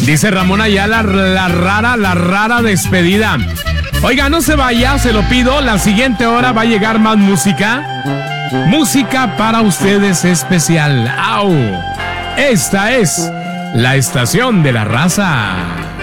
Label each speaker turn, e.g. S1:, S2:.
S1: Dice Ramón Ayala, la rara despedida. Oiga, no se vaya, se lo pido. La siguiente hora va a llegar más música. Música para ustedes especial. ¡Au! Esta es la estación de la raza.